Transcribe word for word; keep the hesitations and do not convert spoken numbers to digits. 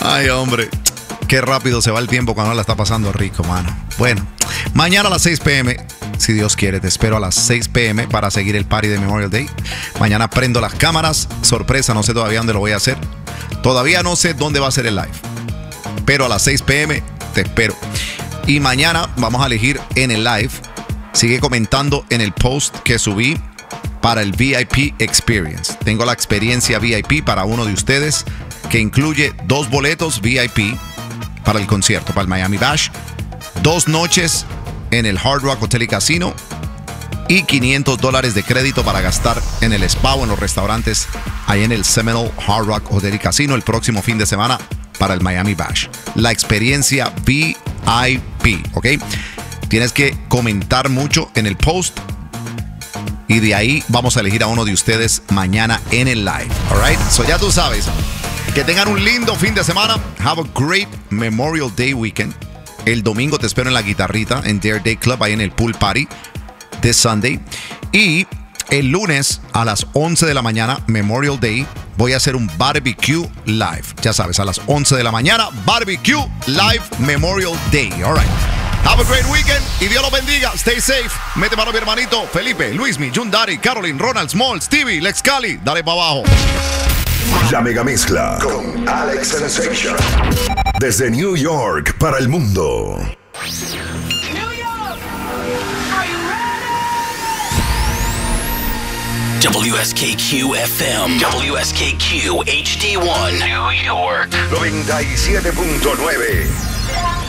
Ay, hombre. Qué rápido se va el tiempo cuando la está pasando rico, mano. Bueno, mañana a las seis p.m., si Dios quiere, te espero a las seis p.m. para seguir el party de Memorial Day. Mañana prendo las cámaras. Sorpresa, no sé todavía dónde lo voy a hacer. Todavía no sé dónde va a ser el live. Pero a las seis p.m. te espero. Y mañana vamos a elegir en el live. Sigue comentando en el post que subí para el V I P Experience. Tengo la experiencia V I P para uno de ustedes que incluye dos boletos V I P para el concierto, para el Miami Bash, dos noches en el Hard Rock Hotel y Casino y quinientos dólares de crédito para gastar en el spa o en los restaurantes ahí en el Seminole Hard Rock Hotel y Casino el próximo fin de semana para el Miami Bash. La experiencia V I P, ¿ok? Tienes que comentar mucho en el post y de ahí vamos a elegir a uno de ustedes mañana en el live, all right? So ya tú sabes. Que tengan un lindo fin de semana. Have a great Memorial Day weekend. El domingo te espero en la guitarrita en Dare Day Club, ahí en el pool party this Sunday. Y el lunes a las once de la mañana, Memorial Day, voy a hacer un barbecue live. Ya sabes, a las once de la mañana, barbecue live Memorial Day. All right. Have a great weekend y Dios los bendiga. Stay safe. Mete mano mi hermanito Felipe, Luismi, Jundari, Caroline, Ronald, Small, Stevie, Lex Cali. Dale para abajo. La mega mezcla con Alex Sensation. Desde New York para el mundo. New York, are you ready? W S K Q F M, W S K Q H D one, New York. noventa y siete punto nueve